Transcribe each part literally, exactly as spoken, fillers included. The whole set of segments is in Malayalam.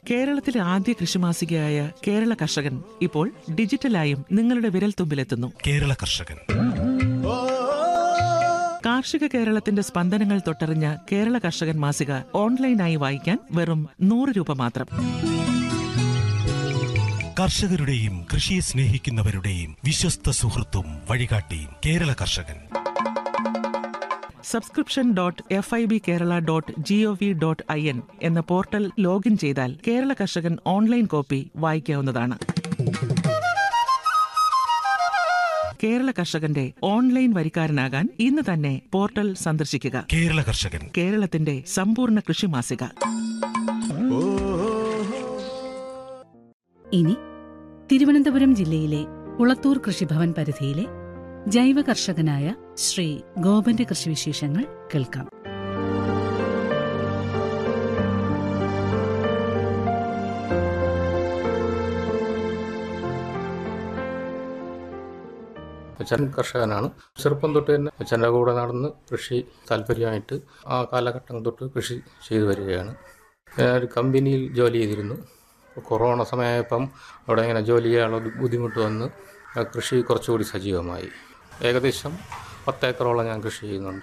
കേരളത്തിലെ ആദ്യ കൃഷിമാസികയായ കേരള കർഷകൻ ഇപ്പോൾ ഡിജിറ്റലായും നിങ്ങളുടെ വിരൽത്തുമ്പിലെത്തുന്നു. കേരള കർഷകൻ കാർഷിക കേരളത്തിന്റെ സ്പന്ദനങ്ങൾ തൊട്ടറിഞ്ഞ കേരള കർഷകൻ മാസിക ഓൺലൈനായി വായിക്കാൻ വെറും നൂറ് രൂപ മാത്രം. കർഷകരുടെയും കൃഷിയെ സ്നേഹിക്കുന്നവരുടെയും വിശ്വസ്ത സുഹൃത്തും വഴികാട്ടിയും കേരള കർഷകൻ. Subscription dot F I B Kerala dot G O V dot I N എന്ന പോർട്ടൽ ലോഗിൻ ചെയ്താൽ കേരള കർഷകൻ ഓൺലൈൻ കോപ്പി വായിക്കാവുന്നതാണ്. കേരള കർഷകന്റെ ഓൺലൈൻ വരിക്കാരനാകാൻ ഇന്ന് തന്നെ പോർട്ടൽ സന്ദർശിക്കുക. കേരള കർഷകൻ, കേരളത്തിന്റെ സമ്പൂർണ്ണ കൃഷി മാസിക. ഇനി തിരുവനന്തപുരം ജില്ലയിലെ കുളത്തൂർ കൃഷിഭവൻ പരിധിയിലെ ജൈവ കർഷകനായ ശ്രീ ഗോപന്റെ കൃഷിവിശേഷങ്ങൾ കേൾക്കാം. അച്ഛൻ കർഷകനാണ്. ചെറുപ്പം തൊട്ട് തന്നെ അച്ഛൻ്റെ കൂടെ നടന്ന് കൃഷി താല്പര്യമായിട്ട് ആ കാലഘട്ടം തൊട്ട് കൃഷി ചെയ്തു വരികയാണ്. ഞാനൊരു കമ്പനിയിൽ ജോലി ചെയ്തിരുന്നു. കൊറോണ സമയമായപ്പം അവിടെ ഇങ്ങനെ ജോലി ചെയ്യാനുള്ള ബുദ്ധിമുട്ട് വന്ന് കൃഷി കുറച്ചുകൂടി സജീവമായി. ഏകദേശം പത്തേക്കറോളം ഞാൻ കൃഷി ചെയ്യുന്നുണ്ട്.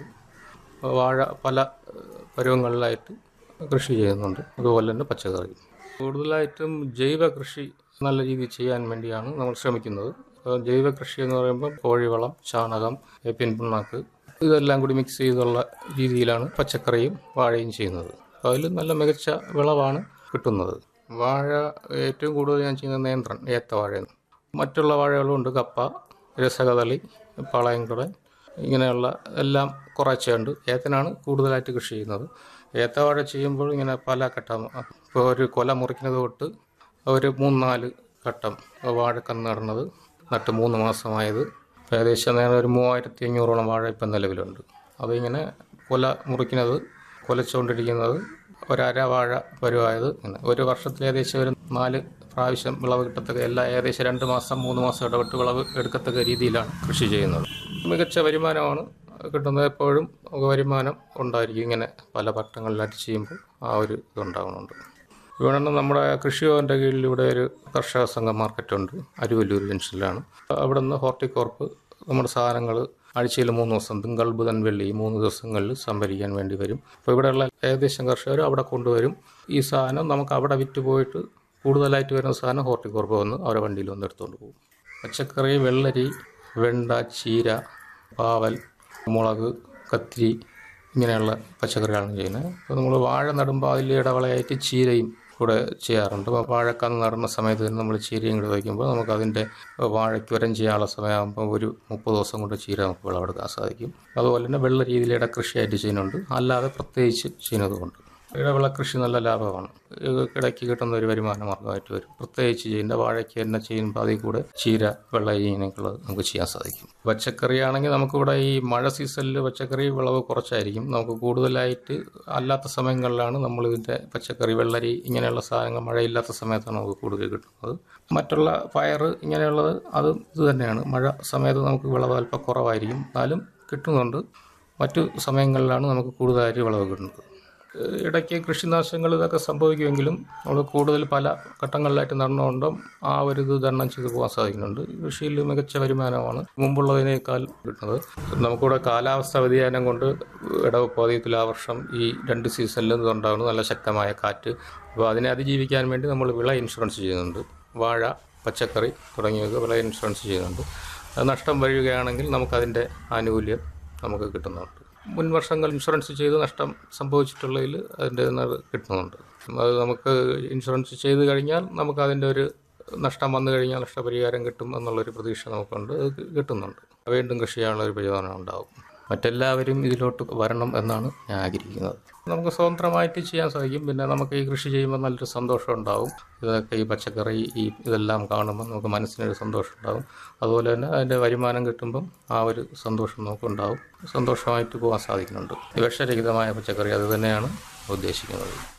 വാഴ പല പരുവങ്ങളിലായിട്ട് കൃഷി ചെയ്യുന്നുണ്ട്. അതുപോലെ തന്നെ പച്ചക്കറി. കൂടുതലായിട്ടും ജൈവ കൃഷി നല്ല രീതിയിൽ ചെയ്യാൻ വേണ്ടിയാണ് നമ്മൾ ശ്രമിക്കുന്നത്. ജൈവ കൃഷി എന്ന് പറയുമ്പോൾ കോഴിവളം, ചാണകം, വേപ്പിൻ പിണ്ണാക്ക് ഇതെല്ലാം കൂടി മിക്സ് ചെയ്തുള്ള രീതിയിലാണ് പച്ചക്കറിയും വാഴയും ചെയ്യുന്നത്. അതിൽ നല്ല മികച്ച വിളവാണ് കിട്ടുന്നത്. വാഴ ഏറ്റവും കൂടുതൽ ഞാൻ ചെയ്യുന്നത് നേന്ത്രൻ, ഏത്തവാഴയാണ്. മറ്റുള്ള വാഴകളുണ്ട്, കപ്പ, രസകദളി, പാളയംകുടൻ, ഇങ്ങനെയുള്ള എല്ലാം കുറച്ചുണ്ട്. ഏത്തനാണ് കൂടുതലായിട്ട് കൃഷി ചെയ്യുന്നത്. ഏത്തവാഴ ചെയ്യുമ്പോൾ ഇങ്ങനെ പല ഘട്ടം, ഇപ്പോൾ ഒരു കൊല മുറിക്കുന്നത് തൊട്ട് ഒരു മൂന്ന് നാല് ഘട്ടം വാഴക്കന്ന് നടന്നത് നട്ട് മൂന്ന് മാസമായത് ഏകദേശം നേരെ ഒരു മൂവായിരത്തി അഞ്ഞൂറോളം വാഴ ഇപ്പം നിലവിലുണ്ട്. അതിങ്ങനെ കൊല മുറിക്കുന്നത്, കൊലച്ചുകൊണ്ടിരിക്കുന്നത് ഒരര വാഴ പരുവായത് ഇങ്ങനെ ഒരു വർഷത്തിൽ ഏകദേശം ഒരു നാല് പ്രാവശ്യം വിളവ് കിട്ടത്തക്ക എല്ലാ ഏകദേശം രണ്ട് മാസം മൂന്ന് മാസം ഇടവിട്ട് വിളവ് എടുക്കത്തക്ക രീതിയിലാണ് കൃഷി ചെയ്യുന്നത്. മികച്ച വരുമാനമാണ് കിട്ടുന്നത്. എപ്പോഴും വരുമാനം ഉണ്ടായിരിക്കും. ഇങ്ങനെ പല ഘട്ടങ്ങളിലായിട്ട് ചെയ്യുമ്പോൾ ആ ഒരു ഇതുണ്ടാകുന്നുണ്ട്. ഇവിടെ നമ്മുടെ കൃഷിഭവൻ്റെ കീഴിൽ ഇവിടെ ഒരു കർഷക സംഘം മാർക്കറ്റുണ്ട്, അരുവല്ലൂർ ജംഗ്ഷനിലാണ്. അവിടെ നിന്ന് ഹോർട്ടികോർപ്പ് നമ്മുടെ സാധനങ്ങൾ ആഴ്ചയിൽ മൂന്ന് ദിവസം, തിങ്കൾ ബുധൻ വെള്ളി മൂന്ന് ദിവസങ്ങളിൽ സംഭരിക്കാൻ വേണ്ടി വരും. അപ്പോൾ ഇവിടെയുള്ള ഏകദേശം കർഷകർ അവിടെ കൊണ്ടുവരും. ഈ സാധനം നമുക്ക് അവിടെ വിറ്റ് പോയിട്ട് കൂടുതലായിട്ട് വരുന്ന സാധനം ഹോർട്ടികോർപ്പ് വന്ന് അവരെ വണ്ടിയിൽ വന്ന് എടുത്തുകൊണ്ട് പോകും. പച്ചക്കറി, വെള്ളരി, വെണ്ട, ചീര, പാവൽ, മുളക്, കത്തിരി ഇങ്ങനെയുള്ള പച്ചക്കറികളാണ് ചെയ്യുന്നത്. അപ്പോൾ നമ്മൾ വാഴ നടുമ്പോൾ അതിൽ ഇടവളയായിട്ട് ചീരയും കൂടെ ചെയ്യാറുണ്ട്. വാഴക്കന്ന് നടുന്ന സമയത്ത് തന്നെ നമ്മൾ ചീരയും കൂടെ വയ്ക്കുമ്പോൾ നമുക്ക് അതിൻ്റെ വാഴയ്ക്ക് വരം ചെയ്യാനുള്ള സമയമാകുമ്പോൾ ഒരു മുപ്പത് ദിവസം കൊണ്ട് ചീര നമുക്ക് വിളവെടുക്കാൻ സാധിക്കും. അതുപോലെ തന്നെ വെള്ള രീതിയിൽ ഇടകൃഷിയായിട്ട് ചെയ്യുന്നുണ്ട്, അല്ലാതെ പ്രത്യേകിച്ച് ചെയ്യുന്നതുകൊണ്ട്. ഇടവിള കൃഷി നല്ല ലാഭമാണ്. ഇടയ്ക്ക് കിട്ടുന്ന ഒരു വരുമാന മാർഗമായിട്ട് വരും. പ്രത്യേകിച്ച് ചെയ്യുന്ന വാഴയ്ക്ക് തന്നെ ചെയ്യുമ്പോൾ അതിൽ കൂടെ ചീര, വെള്ള ഇങ്ങനെയൊക്കെയുള്ളത് നമുക്ക് ചെയ്യാൻ സാധിക്കും. പച്ചക്കറി ആണെങ്കിൽ നമുക്കിവിടെ ഈ മഴ സീസണിൽ പച്ചക്കറി വിളവ് കുറച്ചായിരിക്കും. നമുക്ക് കൂടുതലായിട്ട് അല്ലാത്ത സമയങ്ങളിലാണ് നമ്മൾ ഇതിൻ്റെ പച്ചക്കറി, വെള്ളരി ഇങ്ങനെയുള്ള സാധനങ്ങൾ മഴയില്ലാത്ത സമയത്താണ് നമുക്ക് കൂടുതൽ കിട്ടുന്നത്. മറ്റുള്ള പയർ ഇങ്ങനെയുള്ളത് അത് ഇത് തന്നെയാണ്. മഴ സമയത്ത് നമുക്ക് വിളവ് അല്പം കുറവായിരിക്കും, എന്നാലും കിട്ടുന്നുണ്ട്. മറ്റു സമയങ്ങളിലാണ് നമുക്ക് കൂടുതലായിട്ട് വിളവ് കിട്ടുന്നത്. ഇടയ്ക്ക് കൃഷിനാശങ്ങൾ ഇതൊക്കെ സംഭവിക്കുമെങ്കിലും നമ്മൾ കൂടുതൽ പല ഘട്ടങ്ങളിലായിട്ട് നടന്നുകൊണ്ടും ആ ഒരു ഇത് തരണം ചെയ്ത് പോകാൻ സാധിക്കുന്നുണ്ട്. കൃഷിയിൽ മികച്ച വരുമാനമാണ് മുമ്പുള്ളതിനേക്കാൾ കിട്ടുന്നത്. നമുക്കിവിടെ കാലാവസ്ഥ വ്യതിയാനം കൊണ്ട് ഇടവപ്പാതി തുലാവർഷം ഈ രണ്ട് സീസണിലും ഇതുണ്ടാകുന്നു നല്ല ശക്തമായ കാറ്റ്. അപ്പോൾ അതിനെ അതിജീവിക്കാൻ വേണ്ടി നമ്മൾ വിള ഇൻഷുറൻസ് ചെയ്യുന്നുണ്ട്. വാഴ, പച്ചക്കറി തുടങ്ങിയവ വിള ഇൻഷുറൻസ് ചെയ്യുന്നുണ്ട്. അത് നഷ്ടം വരികയാണെങ്കിൽ നമുക്കതിൻ്റെ ആനുകൂല്യം നമുക്ക് കിട്ടുന്നുണ്ട്. മുൻ വർഷങ്ങൾ ഇൻഷുറൻസ് ചെയ്ത് നഷ്ടം സംഭവിച്ചിട്ടുള്ളതിൽ അതിൻ്റെ കിട്ടുന്നുണ്ട്. അത് നമുക്ക് ഇൻഷുറൻസ് ചെയ്ത് കഴിഞ്ഞാൽ നമുക്ക് അതിൻ്റെ ഒരു നഷ്ടം വന്നു കഴിഞ്ഞാൽ നഷ്ടപരിഹാരം കിട്ടും എന്നുള്ളൊരു പ്രതീക്ഷ നമുക്കുണ്ട്. അത് കിട്ടുന്നുണ്ട്. വീണ്ടും കൃഷി ചെയ്യാനുള്ള ഒരു പ്രചോദനം ഉണ്ടാകും. മറ്റെല്ലാവരും ഇതിലോട്ട് വരണം എന്നാണ് ഞാൻ ആഗ്രഹിക്കുന്നത്. നമുക്ക് സ്വതന്ത്രമായിട്ട് ചെയ്യാൻ സാധിക്കും. പിന്നെ നമുക്ക് ഈ കൃഷി ചെയ്യുമ്പോൾ നല്ലൊരു സന്തോഷം ഉണ്ടാകും. ഇതൊക്കെ ഈ പച്ചക്കറി ഈ ഇതെല്ലാം കാണുമ്പോൾ നമുക്ക് മനസ്സിനൊരു സന്തോഷം ഉണ്ടാകും. അതുപോലെ തന്നെ അതിൻ്റെ വരുമാനം കിട്ടുമ്പം ആ ഒരു സന്തോഷം നമുക്കുണ്ടാകും. സന്തോഷമായിട്ട് പോകാൻ സാധിക്കുന്നുണ്ട്. വിഷരഹിതമായ പച്ചക്കറി അത് തന്നെയാണ് ഉദ്ദേശിക്കുന്നത്.